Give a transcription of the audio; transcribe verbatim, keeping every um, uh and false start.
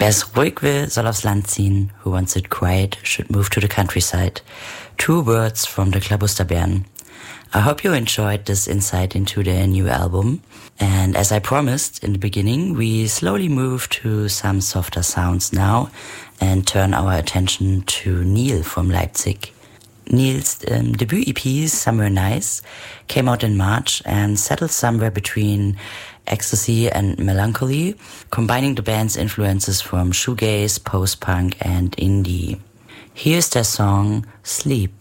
Wer es ruhig will, soll aufs Land ziehen. Who wants it quiet should move to the countryside. Two words from the Klabusterbären. I hope you enjoyed this insight into their new album. And as I promised in the beginning, we slowly move to some softer sounds now and turn our attention to Neil from Leipzig. Neil's um, debut E P, Somewhere Nice, came out in March and settled somewhere between ecstasy and melancholy, combining the band's influences from shoegaze, post-punk and indie. Here's their song, Sleep.